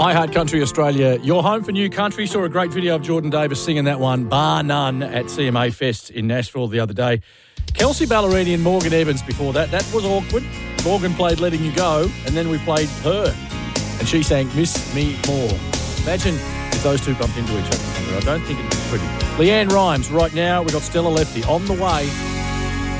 Hi Heart Country Australia, your home for new country. Saw a great video of Jordan Davis singing that one, bar none, at CMA Fest in Nashville the other day. Kelsey Ballerini and Morgan Evans before that. That was awkward. Morgan played Letting You Go, and then we played her, and she sang Miss Me More. Imagine if those two bumped into each other. I don't think it'd be pretty. Leanne Rimes, right now, we've got Stella Lefty on the way.